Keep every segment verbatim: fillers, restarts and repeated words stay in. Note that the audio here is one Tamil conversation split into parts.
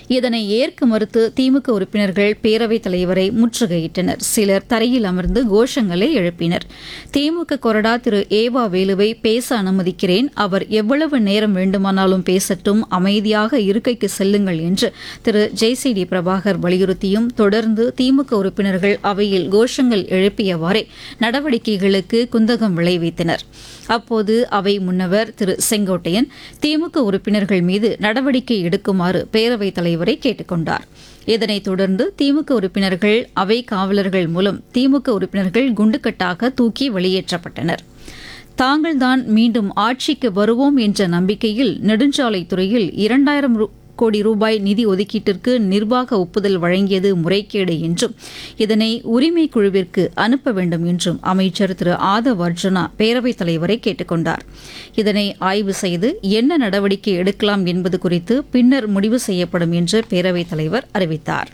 இதனை ஏற்க மறுத்து திமுக உறுப்பினர்கள் பேரவைத் தலைவரை முற்றுகையிட்டனர். சிலர் தரையில் அமர்ந்து கோஷங்களை எழுப்பினர். திமுக கொறடா திரு ஏவா வேலுவை பேச அனுமதிக்கிறேன், அவர் எவ்வளவு நேரம் வேண்டுமானாலும் பேசட்டும், அமைதியாக இருக்கைக்கு செல்லுங்கள் என்று திரு ஜெய்சி டி பிரபாகர் வலியுறுத்தியும் தொடர்ந்து திமுக உறுப்பினர்கள் அவையில் கோஷங்கள் எழுப்பியவாறே நடவடிக்கைகளுக்கு குந்தகம் விளைவித்தனர். அப்போது அவை முன்னவர் திரு செங்கோட்டையன் திமுக உறுப்பினர்கள் மீது நடவடிக்கை எடுக்குமாறு பேரவைத் தலைவரை கேட்டுக் கொண்டார். இதனைத் தொடர்ந்து திமுக உறுப்பினர்கள் அவை காவலர்கள் மூலம் திமுக உறுப்பினர்கள் குண்டுக்கட்டாக தூக்கி வெளியேற்றப்பட்டனர். தாங்கள்தான் மீண்டும் ஆட்சிக்கு வருவோம் என்ற நம்பிக்கையில் நெடுஞ்சாலைத்துறையில் இரண்டாயிரம் கோடி ரூபாய் நிதி ஒதுக்கீட்டிற்கு நிர்வாக ஒப்புதல் வழங்கியது முறைகேடு என்றும் இதனை உரிமை குழுவிற்கு அனுப்ப வேண்டும் என்றும் அமைச்சர் திரு ஆதவ் அர்ஜுனா பேரவைத் தலைவரை கேட்டுக் கொண்டார். இதனை ஆய்வு செய்து என்ன நடவடிக்கை எடுக்கலாம் என்பது குறித்து பின்னர் முடிவு செய்யப்படும் என்று பேரவைத் தலைவர் அறிவித்தார்.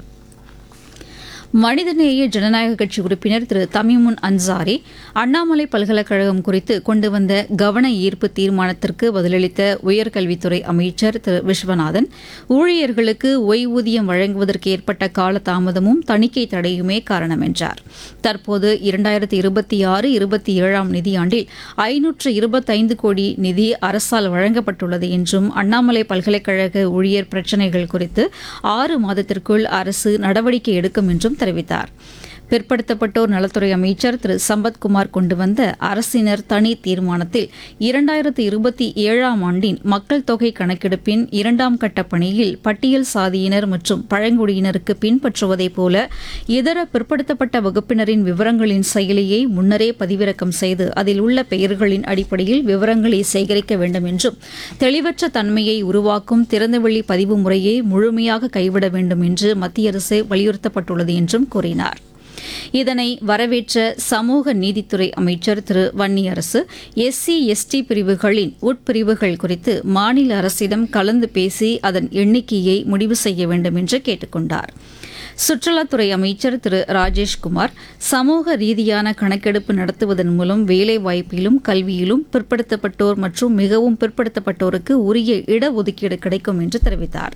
மனிதநேய ஜனநாயக கட்சி உறுப்பினர் திரு தமிமுன் அன்சாரி அண்ணாமலை பல்கலைக்கழகம் குறித்து கொண்டு வந்த கவன ஈர்ப்பு தீர்மானத்திற்கு பதிலளித்த உயர்கல்வித்துறை அமைச்சர் திரு விஸ்வநாதன், ஊழியர்களுக்கு ஓய்வூதியம் வழங்குவதற்கு ஏற்பட்ட காலதாமதமும் தணிக்கை தடையுமே காரணம் என்றார். தற்போது இரண்டாயிரத்தி இருபத்தி ஆறு இருபத்தி ஏழாம் நிதியாண்டில் ஐநூற்று இருபத்தைந்து கோடி நிதி அரசால் வழங்கப்பட்டுள்ளது என்றும் அண்ணாமலை பல்கலைக்கழக ஊழியர் பிரச்சினைகள் குறித்து ஆறு மாதத்திற்குள் அரசு நடவடிக்கை எடுக்கும் என்றும் தெரிவித்தார். பிற்படுத்தப்பட்டோர் நலத்துறை அமைச்சர் திரு சம்பத்குமார் கொண்டு வந்த அரசினர் தனி தீர்மானத்தில் இரண்டாயிரத்து இருபத்தி ஏழாம் ஆண்டின் மக்கள் தொகை கணக்கெடுப்பின் இரண்டாம் கட்ட பணியில் பட்டியல் சாதியினர் மற்றும் பழங்குடியினருக்கு பின்பற்றுவதைப் போல இதர பிற்படுத்தப்பட்ட வகுப்பினரின் விவரங்களின் செயலியை முன்னரே பதிவிறக்கம் செய்து அதில் உள்ள பெயர்களின் அடிப்படையில் விவரங்களை சேகரிக்க வேண்டும் என்றும் தெளிவற்ற தன்மையை உருவாக்கும் திறந்தவெளி பதிவு முறையை முழுமையாக கைவிட வேண்டும் என்று மத்திய அரசு வலியுறுத்தப்பட்டுள்ளது என்றும் கூறினார். இதனை வரவேற்ற சமூக நீதித்துறை அமைச்சர் திரு வன்னியரசு எஸ்சி எஸ்டி பிரிவுகளின் உட்பிரிவுகள் குறித்து மாநில அரசிடம் கலந்து பேசி அதன் எண்ணிக்கையை முடிவு செய்ய வேண்டும் என்று கேட்டுக் கொண்டார். சுற்றுலாத்துறை அமைச்சர் திரு ராஜேஷ்குமார் சமூக ரீதியான கணக்கெடுப்பு நடத்துவதன் மூலம் வேலைவாய்ப்பிலும் கல்வியிலும் பிற்படுத்தப்பட்டோர் மற்றும் மிகவும் பிற்படுத்தப்பட்டோருக்கு உரிய இடஒதுக்கீடு கிடைக்கும் என்று தெரிவித்தார்.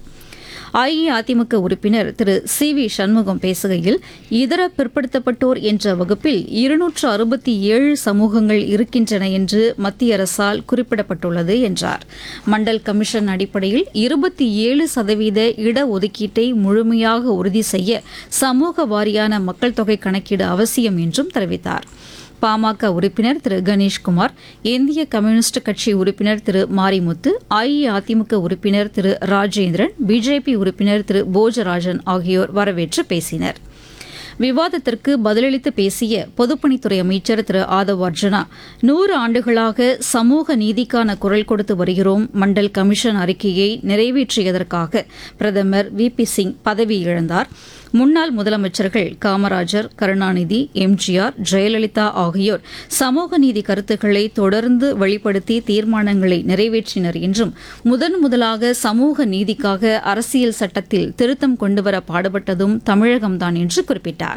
அஇஅதிமுக உறுப்பினர் திரு சி வி சண்முகம் பேசுகையில் இதர பிற்படுத்தப்பட்டோர் என்ற வகுப்பில் இருநூற்று அறுபத்தி ஏழு சமூகங்கள் இருக்கின்றன என்று மத்திய அரசால் குறிப்பிடப்பட்டுள்ளது என்றார். மண்டல் கமிஷன் அடிப்படையில் இருபத்தி ஏழு சதவீத இடஒதுக்கீட்டை முழுமையாக உறுதி செய்ய சமூக வாரியான மக்கள் தொகை கணக்கீடு அவசியம் என்றும் தெரிவித்தார். பாமக உறுப்பினர் திரு கணேஷ்குமார், இந்திய கம்யூனிஸ்ட் கட்சி உறுப்பினர் திரு மாரிமுத்து, அஇஅதிமுக உறுப்பினர் திரு ராஜேந்திரன், பிஜேபி உறுப்பினர் திரு போஜராஜன் ஆகியோர் வரவேற்று பேசினர். விவாதத்திற்கு பதிலளித்து பேசிய பொதுப்பணித்துறை அமைச்சர் திரு ஆதவ் அர்ஜுனா, நூறு ஆண்டுகளாக சமூக நீதிக்கான குரல் கொடுத்து வருகிறோம். மண்டல் கமிஷன் அறிக்கையை நிறைவேற்றியதற்காக பிரதமர் வி பி சிங் பதவி இழந்தார். முன்னாள் முதலமைச்சர்கள் காமராஜர், கருணாநிதி, எம்ஜிஆர், ஜெயலலிதா ஆகியோர் சமூக நீதி கருத்துக்களை தொடர்ந்து வெளிப்படுத்தி தீர்மானங்களை நிறைவேற்றினர் என்றும் முதன் முதலாக சமூக நீதிக்காக அரசியல் சட்டத்தில் திருத்தம் கொண்டுவர பாடுபட்டதும் தமிழகம்தான் என்று குறிப்பிட்டார்.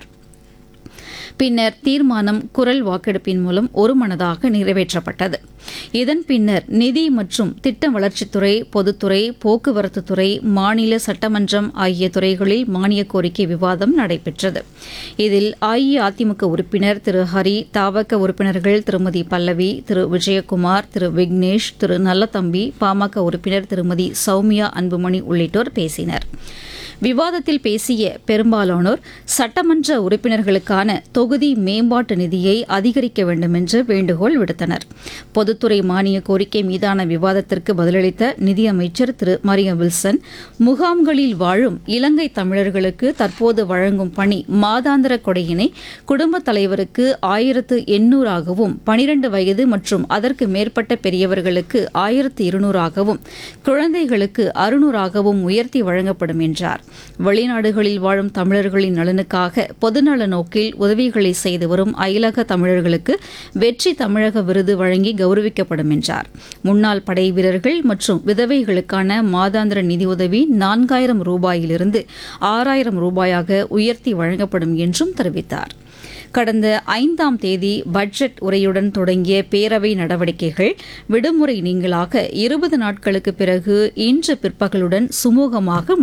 பின்னர் தீர்மானம் குரல் வாக்கெடுப்பின் மூலம் ஒருமனதாக நிறைவேற்றப்பட்டது. இதன் பின்னர் நிதி மற்றும் திட்ட வளர்ச்சித்துறை, பொதுத்துறை, போக்குவரத்துத்துறை, மாநில சட்டமன்றம் ஆகிய துறைகளில் மானிய கோரிக்கை விவாதம் நடைபெற்றது. இதில் அஇஅதிமுக உறுப்பினர் திரு ஹரி, தவக உறுப்பினர்கள் திருமதி பல்லவி, திரு விஜயகுமார், திரு விக்னேஷ், திரு நல்லதம்பி, பாமக உறுப்பினர் திருமதி சௌமியா அன்புமணி உள்ளிட்டோர் பேசினர். விவாதத்தில் பேசிய பெரும்பாலானோர் சட்டமன்ற உறுப்பினர்களுக்கான தொகுதி மேம்பாட்டு நிதியை அதிகரிக்க வேண்டும் என்று வேண்டுகோள் விடுத்தனர். பொதுத்துறை மானிய கோரிக்கை மீதான விவாதத்திற்கு பதிலளித்த நிதியமைச்சர் திரு மரிய வில்சன், முகாம்களில் வாழும் இலங்கை தமிழர்களுக்கு தற்போது வழங்கும் பணி மாதாந்திர கொடையினை குடும்பத் தலைவருக்கு ஆயிரத்து எண்ணூறாகவும், பனிரண்டு வயது மற்றும் அதற்கு மேற்பட்ட பெரியவர்களுக்கு ஆயிரத்து இருநூறாகவும், குழந்தைகளுக்கு அறுநூறாகவும் உயர்த்தி வழங்கப்படும் என்றார். வெளிநாடுகளில் வாழும் தமிழர்களின் நலனுக்காக பொதுநல நோக்கில் உதவிகளை செய்து வரும் அயலக தமிழர்களுக்கு வெற்றி தமிழக விருது வழங்கி கௌரவிக்கப்படும் என்றார். முன்னாள் படை வீரர்கள் மற்றும் விதவைகளுக்கான மாதாந்திர நிதியுதவி நான்காயிரம் ரூபாயிலிருந்து ஆறாயிரம் ரூபாயாக உயர்த்தி வழங்கப்படும் என்றும் தெரிவித்தார். கடந்த ஐந்தாம் தேதி பட்ஜெட் உரையுடன் தொடங்கிய பேரவை நடவடிக்கைகள் விடுமுறை நீங்களாக இருபது நாட்களுக்கு பிறகு இன்று பிற்பகலுடன் சுமூகமாக